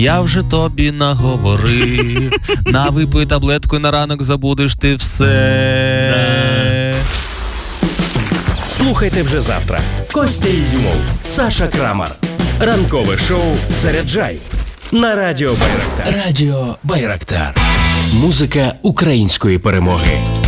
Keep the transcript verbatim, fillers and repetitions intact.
Я вже тобі наговорив, на випий таблетку, на ранок забудеш ти все. Слухайте вже завтра. Костя Ізюмов, Саша Крамар. Ранкове шоу «Заряджай» на Радіо Байрактар. Радіо Байрактар. Музика української перемоги.